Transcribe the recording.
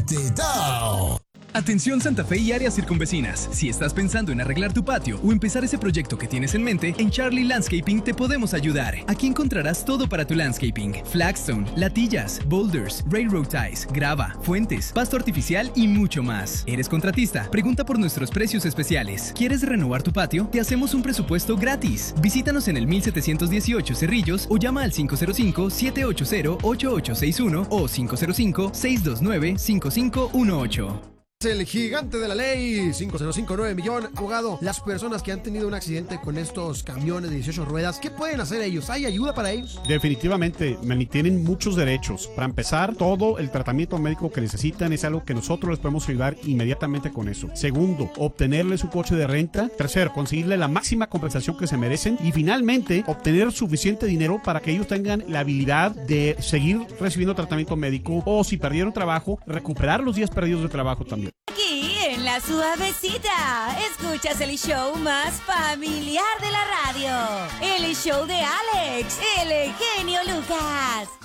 Gigante Dao. Atención Santa Fe y áreas circunvecinas. Si estás pensando en arreglar tu patio o empezar ese proyecto que tienes en mente, en Charlie Landscaping te podemos ayudar. Aquí encontrarás todo para tu landscaping: flagstone, latillas, boulders, railroad ties, grava, fuentes, pasto artificial y mucho más. ¿Eres contratista? Pregunta por nuestros precios especiales. ¿Quieres renovar tu patio? Te hacemos un presupuesto gratis. Visítanos en el 1718 Cerrillos o llama al 505-780-8861 o 505-629-5518. El gigante de la ley, 5059 millón. Abogado, las personas que han tenido un accidente con estos camiones de 18 ruedas, ¿qué pueden hacer ellos? ¿Hay ayuda para ellos? Definitivamente, Manny, tienen muchos derechos. Para empezar, todo el tratamiento médico que necesitan es algo que nosotros les podemos ayudar inmediatamente con eso. Segundo, obtenerle su coche de renta. Tercero, conseguirle la máxima compensación que se merecen. Y finalmente, obtener suficiente dinero para que ellos tengan la habilidad de seguir recibiendo tratamiento médico o, si perdieron trabajo, recuperar los días perdidos de trabajo también. Aquí en La Suavecita, escuchas el show más familiar de la radio. El show de Alex, el genio Lucas.